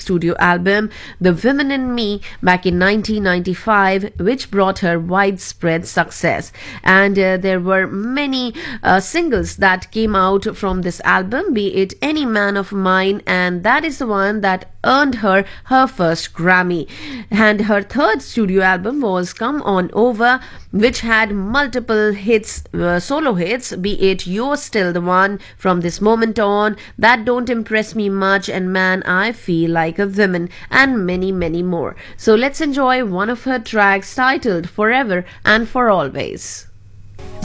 studio album The Women in Me back in 1995, which brought her widespread success. And there were many singles that came out from this album, be it Any Man of Mine, and that is the one that earned her her first Grammy. And her third studio album was Come On Over, which had multiple hits, solo hits, be it You're Still the One, From This Moment On, That Don't Impress Me Much, and Man, I Feel Like a Woman, and many, many more. So let's enjoy one of her tracks titled Forever and For Always.